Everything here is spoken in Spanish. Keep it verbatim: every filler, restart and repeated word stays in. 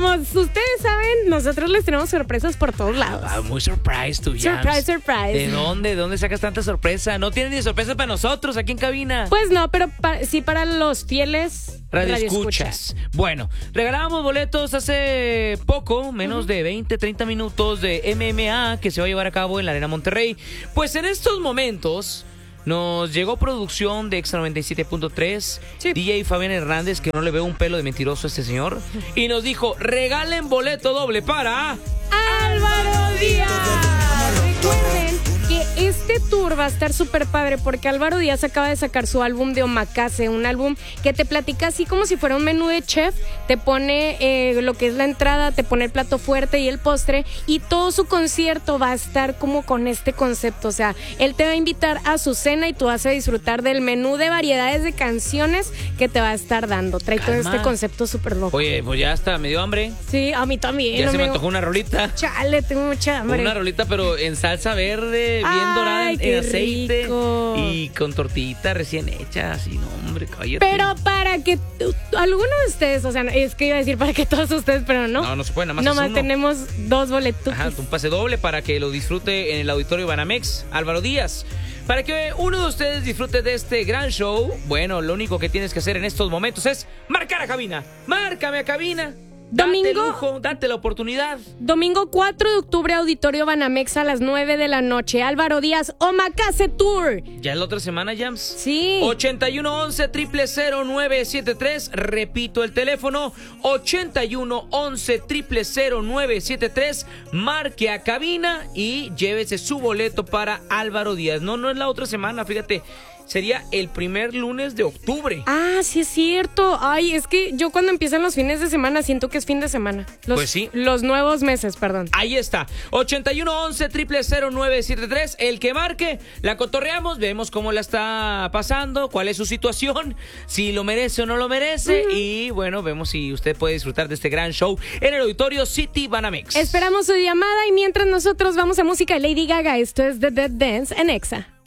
como ustedes saben, nosotros les tenemos sorpresas por todos lados. Ah, muy surprise tú, Yams. Surprise, surprise. ¿De dónde? ¿De dónde sacas tanta sorpresa? No tienes ni sorpresa para nosotros aquí en cabina. Pues no, pero pa- sí para los fieles Radio radioescuchas. escuchas. Bueno, regalábamos boletos hace poco, menos uh-huh. de veinte, treinta minutos de M M A que se va a llevar a cabo en la Arena Monterrey. Pues en estos momentos nos llegó producción de Exa noventa y siete punto tres, sí. D J Fabián Hernández, que no le veo un pelo de mentiroso a este señor, y nos dijo, regalen boleto doble para Álvaro Díaz. Recuerden que este tour va a estar súper padre porque Álvaro Díaz acaba de sacar su álbum de Omakase, un álbum que te platica así como si fuera un menú de chef, te pone eh, lo que es la entrada, te pone el plato fuerte y el postre, y todo su concierto va a estar como con este concepto, o sea, él te va a invitar a su cena y tú vas a disfrutar del menú de variedades de canciones que te va a estar dando. Trae todo este concepto súper loco. Oye, pues ya hasta me dio hambre. Sí, a mí también. Ya amigo. se me antojó una rolita. Chale, tengo mucha hambre. Una rolita, pero en salsa verde, bien Ay, dorada, en aceite rico. Y con tortillita recién hecha, así, no, hombre, cállate. Pero para que t- alguno de ustedes, o sea, es que iba a decir para que todos ustedes, pero no. No, no se puede, nada más Nomás es uno. tenemos dos boletos. Ajá, un pase doble para que lo disfrute en el auditorio Banamex, Álvaro Díaz. Para que uno de ustedes disfrute de este gran show, bueno, lo único que tienes que hacer en estos momentos es marcar a cabina. Márcame a cabina. Domingo, date lujo, date la oportunidad. Domingo cuatro de octubre, auditorio Banamex a las nueve de la noche. Álvaro Díaz, Omakase Tour. ¿Ya es la otra semana, Jams? Sí. ochenta y uno once, cero cero cero, nueve siete tres. Repito el teléfono, ochenta y uno once, cero cero cero, nueve siete tres. Marque a cabina y llévese su boleto para Álvaro Díaz. No, no es la otra semana, fíjate. Sería el primer lunes de octubre. Ah, sí es cierto. Ay, es que yo cuando empiezan los fines de semana siento que es fin de semana. Los, pues sí. Los nuevos meses, perdón. Ahí está. ochenta y uno once, cero cero cero, nueve siete tres. El que marque, la cotorreamos, vemos cómo la está pasando, cuál es su situación, si lo merece o no lo merece. Uh-huh. Y bueno, vemos si usted puede disfrutar de este gran show en el auditorio City Banamex. Esperamos su llamada y mientras nosotros vamos a música de Lady Gaga, esto es The Dead Dance en Exa.